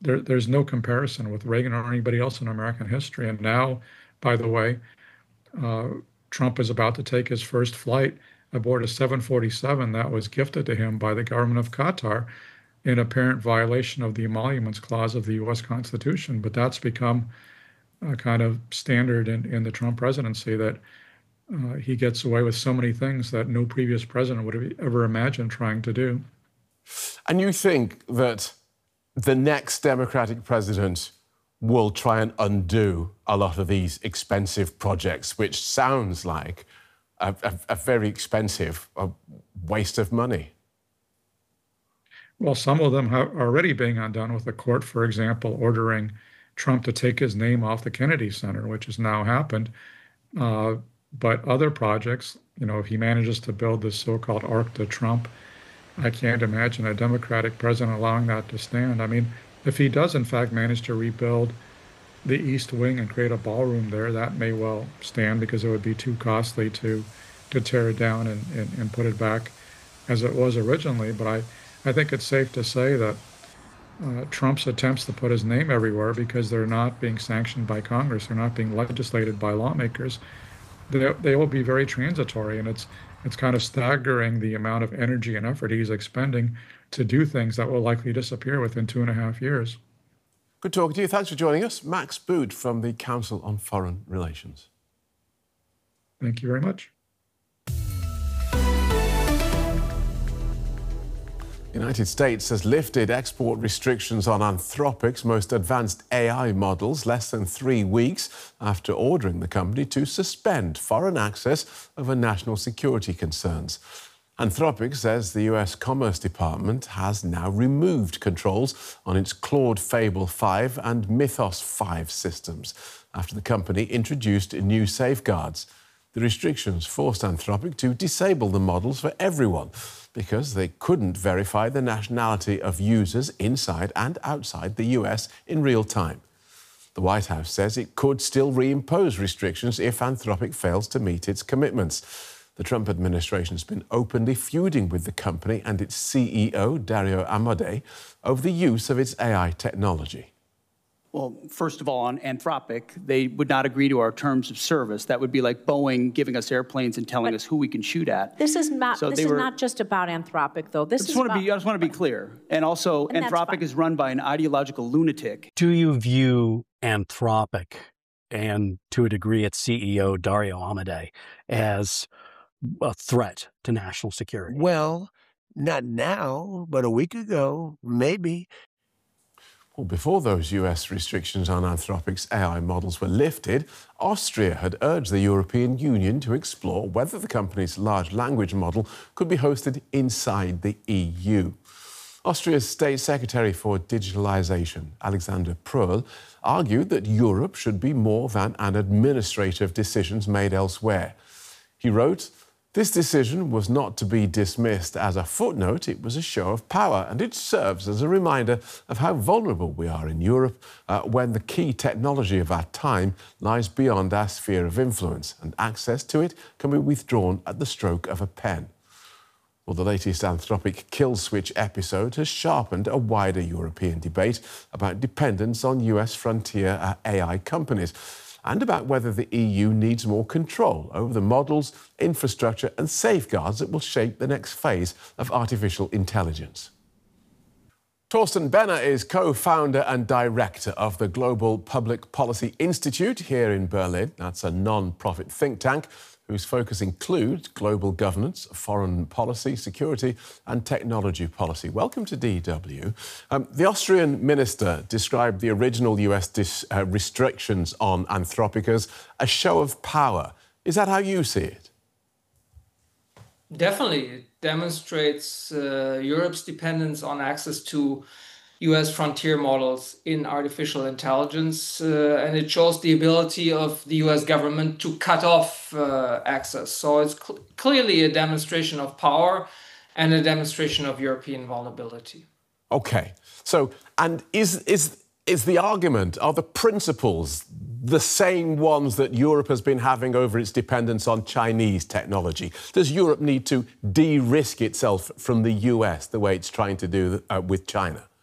there's no comparison with Reagan or anybody else in American history. And now, by the way, uh, Trump is about to take his first flight aboard a 747 that was gifted to him by the government of Qatar in apparent violation of the emoluments clause of the U.S. Constitution. But that's become a kind of standard in the Trump presidency, that he gets away with so many things that no previous president would have ever imagined trying to do. And you think that the next Democratic president will try and undo a lot of these expensive projects, which sounds like a very expensive waste of money? Well, some of them are already being undone with the court, for example, ordering Trump to take his name off the Kennedy Center, which has now happened. But other projects, if he manages to build this so-called Arc de Trump, I can't imagine a Democratic president allowing that to stand. I mean, if he does, in fact, manage to rebuild the East Wing and create a ballroom there, that may well stand, because it would be too costly to tear it down and put it back as it was originally. But I think it's safe to say that Trump's attempts to put his name everywhere, because they're not being sanctioned by Congress, they're not being legislated by lawmakers, they will be very transitory. And it's kind of staggering the amount of energy and effort he's expending to do things that will likely disappear within 2.5 years. Good talking to you. Thanks for joining us. Max Boot from the Council on Foreign Relations. Thank you very much. The United States has lifted export restrictions on Anthropic's most advanced AI models less than 3 weeks after ordering the company to suspend foreign access over national security concerns. Anthropic says the US Commerce Department has now removed controls on its Claude Fable 5 and Mythos 5 systems after the company introduced new safeguards. The restrictions forced Anthropic to disable the models for everyone because they couldn't verify the nationality of users inside and outside the US in real time. The White House says it could still reimpose restrictions if Anthropic fails to meet its commitments. The Trump administration has been openly feuding with the company and its CEO, Dario Amodei, over the use of its AI technology. Well, first of all, on Anthropic, they would not agree to our terms of service. That would be like Boeing giving us airplanes and telling us who we can shoot at. This is not. So this is not just about Anthropic, though. I just want to be clear. And also, Anthropic is run by an ideological lunatic. Do you view Anthropic and, to a degree, its CEO Dario Amodei as a threat to national security? Well, not now, but a week ago, maybe. Well, before those US restrictions on Anthropic's AI models were lifted, Austria had urged the European Union to explore whether the company's large language model could be hosted inside the EU. Austria's State Secretary for Digitalization, Alexander Pröll, argued that Europe should be more than an administrator of decisions made elsewhere. He wrote, "This decision was not to be dismissed as a footnote, it was a show of power, and it serves as a reminder of how vulnerable we are in Europe when the key technology of our time lies beyond our sphere of influence, and access to it can be withdrawn at the stroke of a pen." Well, the latest Anthropic kill switch episode has sharpened a wider European debate about dependence on US frontier AI companies, and about whether the EU needs more control over the models, infrastructure and safeguards that will shape the next phase of artificial intelligence. Torsten Benner is co-founder and director of the Global Public Policy Institute here in Berlin. That's a non-profit think tank whose focus includes global governance, foreign policy, security and technology policy. Welcome to DW. The Austrian minister described the original US restrictions on Anthropic as a show of power. Is that how you see it? Definitely. It demonstrates Europe's dependence on access to US frontier models in artificial intelligence, and it shows the ability of the US government to cut off access. So it's clearly a demonstration of power and a demonstration of European vulnerability. Okay. So, and is the argument, are the principles the same ones that Europe has been having over its dependence on Chinese technology? Does Europe need to de-risk itself from the US the way it's trying to do with China?